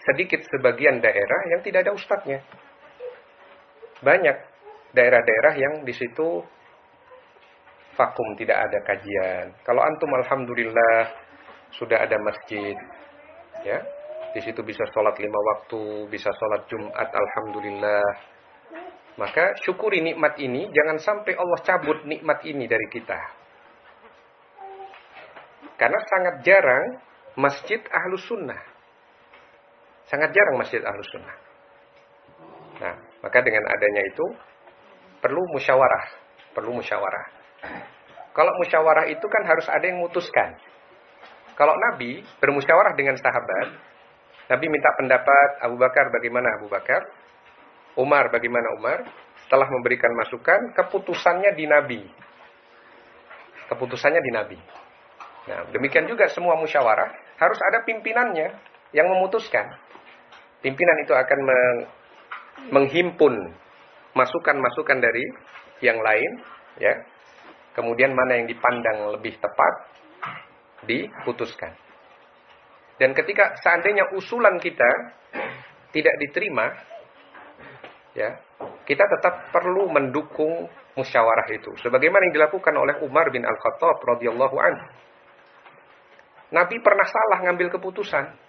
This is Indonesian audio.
sedikit sebagian daerah yang tidak ada ustadznya. Banyak daerah-daerah yang di situ vakum, tidak ada kajian. Kalau antum alhamdulillah sudah ada masjid, ya, di situ bisa sholat 5 waktu, bisa sholat Jumat, alhamdulillah. Maka syukuri nikmat ini, jangan sampai Allah cabut nikmat ini dari kita. Karena sangat jarang masjid Ahlus Sunnah. Sangat jarang masjid Ahlus Sunnah. Nah, maka dengan adanya itu perlu musyawarah. Perlu musyawarah. Kalau musyawarah itu kan harus ada yang memutuskan. Kalau Nabi bermusyawarah dengan sahabat, Nabi minta pendapat Abu Bakar bagaimana Abu Bakar, Umar bagaimana Umar. Setelah memberikan masukan, keputusannya di Nabi. Keputusannya di Nabi. Nah, demikian juga semua musyawarah harus ada pimpinannya yang memutuskan. Pimpinan itu akan menghimpun masukan-masukan dari yang lain, ya. Kemudian mana yang dipandang lebih tepat diputuskan. Dan ketika seandainya usulan kita tidak diterima, ya, kita tetap perlu mendukung musyawarah itu. Sebagaimana yang dilakukan oleh Umar bin Al-Khattab radhiyallahu anhu. Nabi pernah salah ngambil keputusan.